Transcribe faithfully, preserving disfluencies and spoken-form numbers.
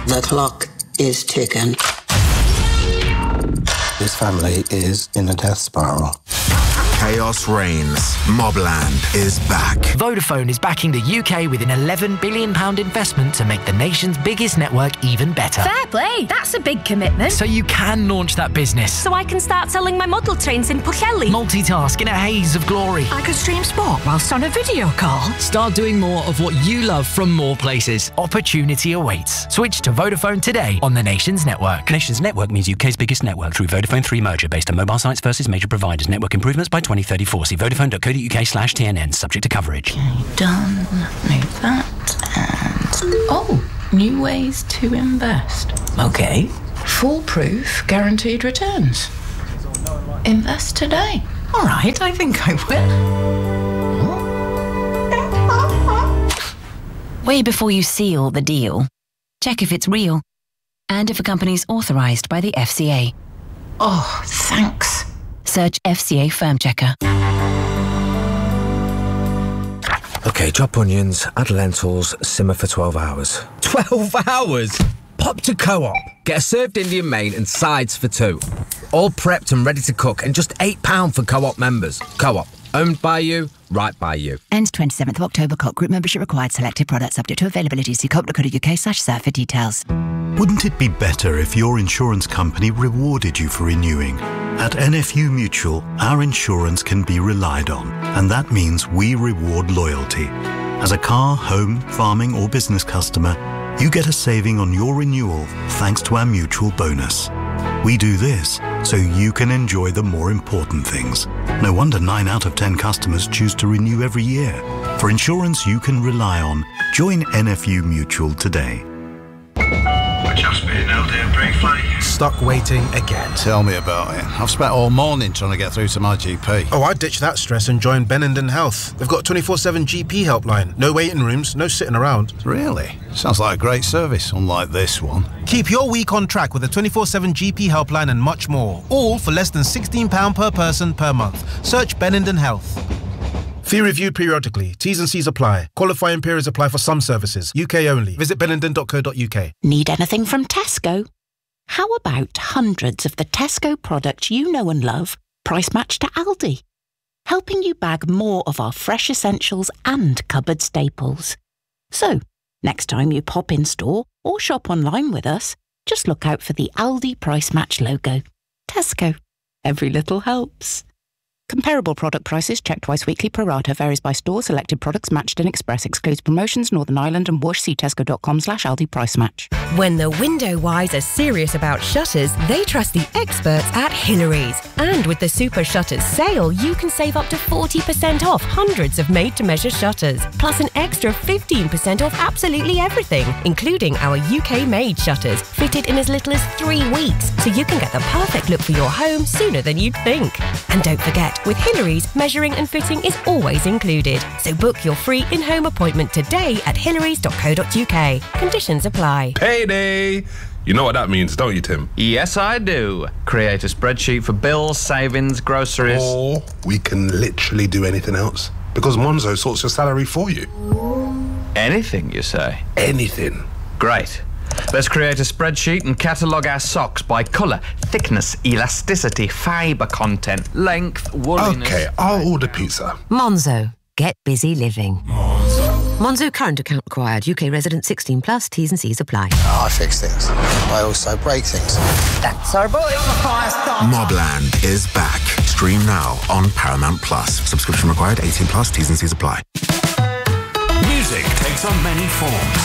The clock is ticking. This family is in a death spiral. Chaos reigns. Mobland is back. Vodafone is backing the U K with an eleven billion pounds investment to make the nation's biggest network even better. Fair play, that's a big commitment. So you can launch that business. So I can start selling my model trains in Pwllheli. Multitask in a haze of glory. I could stream sport whilst on a video call. Start doing more of what you love from more places. Opportunity awaits. Switch to Vodafone today on the Nation's network. Nation's network means U K's biggest network through Vodafone three merger based on mobile sites versus major providers. Network improvements by twenty thirty-four. See vodafone.co.uk slash TNN. Subject to coverage. Okay, done. Move that. And... oh, new ways to invest. Okay. Foolproof guaranteed returns. Invest today. All right, I think I will. Way before you seal the deal, check if it's real and if a company's authorised by the F C A. Oh, thanks. Search F C A Firm Checker. OK, chop onions, add lentils, simmer for twelve hours. twelve hours? Pop to Co-op. Get a served Indian main and sides for two. All prepped and ready to cook and just eight pounds for Co-op members. Co-op. Owned by you, right by you. Ends twenty-seventh of October. Co-op group membership required. Selected products subject to availability. See co-op.co.uk slash serve for details. Wouldn't it be better if your insurance company rewarded you for renewing? At N F U Mutual, our insurance can be relied on, and that means we reward loyalty. As a car, home, farming or business customer, you get a saving on your renewal thanks to our mutual bonus. We do this so you can enjoy the more important things. No wonder nine out of ten customers choose to renew every year. For insurance you can rely on, join N F U Mutual today. We're just being held here briefly. Stuck waiting again. Tell me about it. I've spent all morning trying to get through to my G P. Oh, I'd ditch that stress and join Benenden Health. They've got a twenty-four seven G P helpline. No waiting rooms, no sitting around. Really? Sounds like a great service, unlike this one. Keep your week on track with a twenty-four seven G P helpline and much more. All for less than sixteen pounds per person per month. Search Benenden Health. Fee reviewed periodically. T's and C's apply. Qualifying periods apply for some services. U K only. Visit benenden dot co dot uk. Need anything from Tesco? How about hundreds of the Tesco products you know and love, price matched to Aldi? Helping you bag more of our fresh essentials and cupboard staples. So, next time you pop in store or shop online with us, just look out for the Aldi Price Match logo. Tesco. Every little helps. Comparable product prices checked twice weekly. Pro rata varies by store. Selected products matched in Express. Excludes promotions. Northern Ireland and Whoosh. See tesco.com slash Aldi Price Match. When the window wise are serious about shutters, they trust the experts at Hillary's. And with the Super Shutters sale, you can save up to forty percent off hundreds of made-to-measure shutters. Plus an extra fifteen percent off absolutely everything, including our U K-made shutters, fitted in as little as three weeks. So you can get the perfect look for your home sooner than you'd think. And don't forget, with Hillary's, measuring and fitting is always included. So book your free in-home appointment today at hillarys dot co dot uk. Conditions apply. Payday! You know what that means, don't you, Tim? Yes, I do. Create a spreadsheet for bills, savings, groceries. Or we can literally do anything else, because Monzo sorts your salary for you. Anything, you say? Anything. Great. Let's create a spreadsheet and catalogue our socks by colour, thickness, elasticity, fibre content, length, wooliness... OK, I'll order pizza. Monzo. Get busy living. Monzo. Monzo current account required. U K resident sixteen plus. T's and C's apply. I fix things. I also break things. That's our boy. Mobland is back. Stream now on Paramount Plus. Subscription required. eighteen plus. T's and C's apply. Music takes on many forms.